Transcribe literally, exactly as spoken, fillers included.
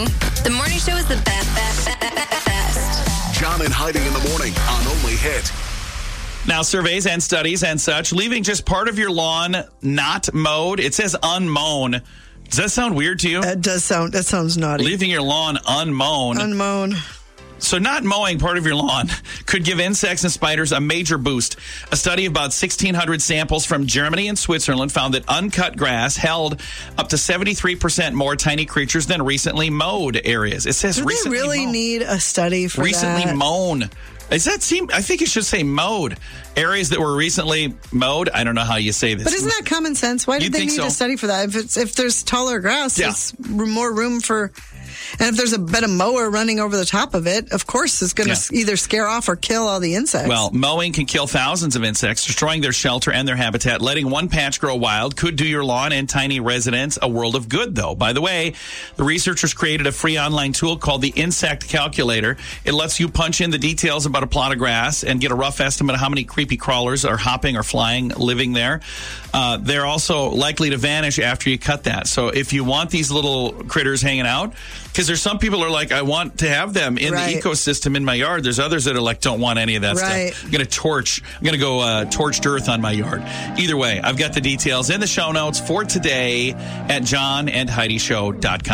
morning. The morning show is the best, best, best, best. John and Heidi in the morning on Only Hit. Now, surveys and studies and such, leaving just part of your lawn not mowed. It says unmown. Does that sound weird to you? That does sound, that sounds naughty. Leaving your lawn unmown. Unmown. So not mowing part of your lawn could give insects and spiders a major boost. A study of about sixteen hundred samples from Germany and Switzerland found that uncut grass held up to seventy-three percent more tiny creatures than recently mowed areas. It says Do recently they really mown. need a study for recently that? mown. Does that seem? I think it should say mowed. Areas that were recently mowed. I don't know how you say this. But isn't that common sense? Why did You'd they think need so. a study for that? If it's if there's taller grass, Yeah. there's r- more room for. And if there's a bit of mower running over the top of it, of course it's going to Yeah. either scare off or kill all the insects. Well, mowing can kill thousands of insects, destroying their shelter and their habitat. Letting one patch grow wild could do your lawn and tiny residents a world of good, though. By the way, the researchers created a free online tool called the Insect Calculator. It lets you punch in the details about a plot of grass and get a rough estimate of how many creepy crawlers are hopping or flying, living there. Uh, they're also likely to vanish after you cut that. So if you want these little critters hanging out, because there's some people who are like, I want to have them in Right. the ecosystem in my yard. There's others that are like, don't want any of that Right. stuff. I'm going to torch. I'm going to go uh, torched earth on my yard. Either way, I've got the details in the show notes for today at john and heidi show dot com.